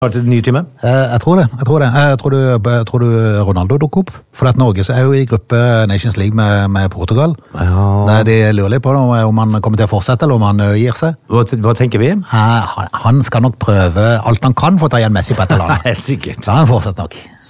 Til ny time? Jeg tror det. Tror du Ronaldo dukker opp? For at Norge er jo i gruppe Nations League med Portugal. Ja. Der de lurer litt på om han kommer til å fortsette, eller om han gir seg. Hva tenker vi? Han skal nok prøve alt han kan for å ta igjen Messi på et eller annet. Helt sikkert. Så han fortsetter nok.